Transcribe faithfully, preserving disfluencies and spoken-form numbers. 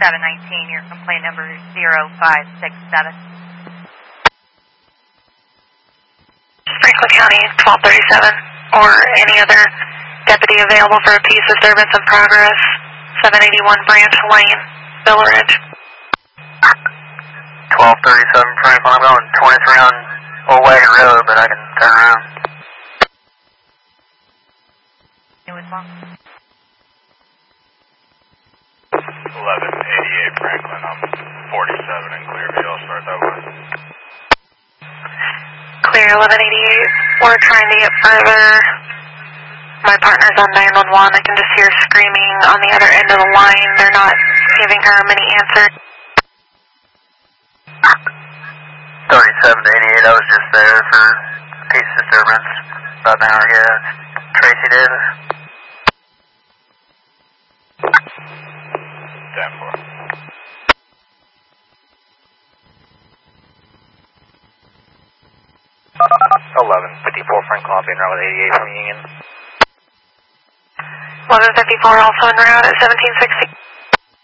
seven nineteen, your complaint number zero five six seven. Franklin County, twelve thirty-seven, or any other deputy available for a peace disturbance in progress, seven eighty-one Branch Lane, Villa Ridge. twelve thirty-seven Franklin, I'm going twenty-three on Old Wagon Road, but I can turn around. It was long. eleven eighty-eight Franklin, I'm forty-seven in Clearview, I'll start that way. Clear eleven eighty-eight, we're trying to get further. My partner's on nine one one, I can just hear screaming on the other end of the line. They're not giving her many answers. thirty-seven to eighty-eight, I was just there for peace disturbance about an hour ago. Tracy Davis. ten four. eleven fifty-four Franklin, I'll be en route with eighty-eight from Union. eleven fifty-four also en route at seventeen sixty.